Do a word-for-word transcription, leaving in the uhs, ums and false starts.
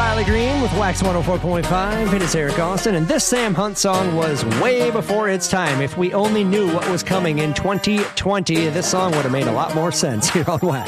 Riley Green with Wax one oh four point five. It is Eric Austin, and this Sam Hunt song was way before its time. If we only knew what was coming in twenty twenty, this song would have made a lot more sense here on Wax.